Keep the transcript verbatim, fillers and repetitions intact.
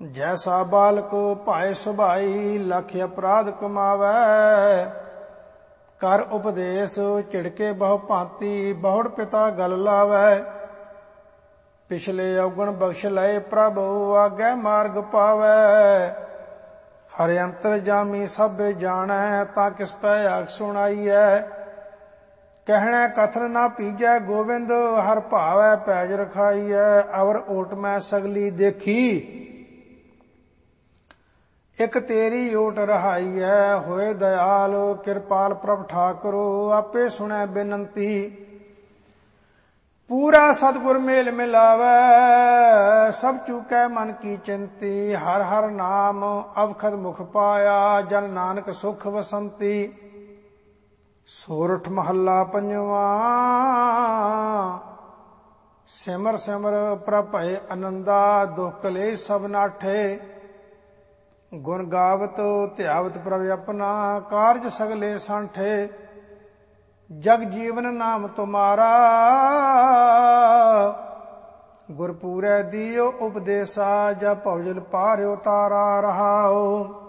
जैसा बालक भाए सुभाई लख अपराध कमावै। कर उपदेश चिड़के बहु भांति बहुड़ पिता गल लावै। पिछले अवगुण बख्श लय प्रभु आगे मार्ग पावै। हर अंतर जामी सब जानै ता किस पै आख सुनाईऐ। कहने कथन ना पीजै गोविंद हर भावै पैज रखाईऐ। अवर ओट मैं सगली देखी एक तेरी ओट रहाई है। होए दयाल कृपाल प्रभ ठाकुरो आपे सुनै बेनंती। पूरा सतगुर मेल मिलावै सब चूकै मन की चिंती। हर हर नाम अवखद मुख पाया जन नानक सुख वसंती। सोरठ महला पंजवा। सिमर सिमर प्रभ भय आनंदा दुख कलेश सब नाठे। गुण गावत ध्यावत प्रभ अपना कारज सगले सांठे। जग जीवन नाम तुम्हारा गुरपूरै दियो उपदेसा। जब भवजल पार उतारा रहाओ।